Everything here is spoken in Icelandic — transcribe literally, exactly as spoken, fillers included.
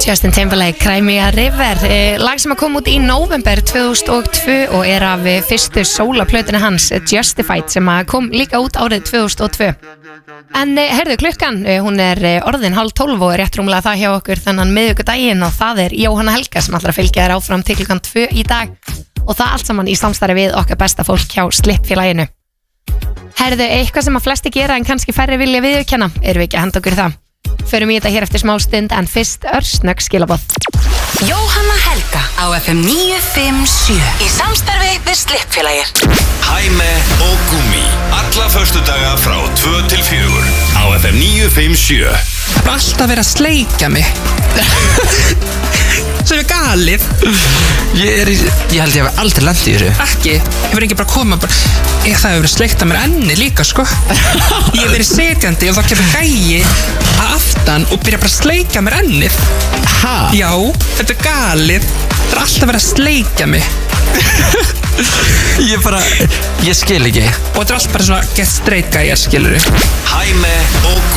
Justin Timberlake, Cry Me a River, eh, lag sem að koma út í november tvö þúsund og tvö og er af eh, fyrstu sólaplötinu hans, eh, Justified, sem að kom líka út árið tvö þúsund og tvö. En eh, heyrðu, klukkan, eh, hún er eh, orðin hálf tólf og er rétt rúmlega það hjá okkur þennan miðvikudaginn og það er Jóhanna Helga sem ætlar að fylgja þér áfram til klukkan tvö í dag og það allt saman í samstarfi við okkar besta fólk hjá Slipp-félaginu. Heyrðu, eitthvað sem að flesti gera en kannski færri vilja viðurkenna, erum við ekki að henda okkur í það? Förum í þetta hér eftir smá stund en fyrst örsnögg skilaboð. Jóhanna Helga á F M níu fimm sjö í samstarfi við Slipp-félagið. Hæme og Gúmi alla föstudaga frá tvö til fjögur á F M níu fimm sjö. Alltaf verið að sleikja mig sem er galið. Ég, er í, ég held ég hef aldrei lent í þessu. Ekki, hefur ekki bara komað bara, ég það hefur verið sleikt að mér enni líka sko. Ég hef verið setjandi og þá kemur gæi að aftan og byrja bara að sleikja mér ennið. Ha? Já, þetta er galið. Það er alltaf verið að sleikja mig. Ég bara, ég skil ekki. Og þetta er alltaf bara svona get straight gæjar, skilur við. Hæme og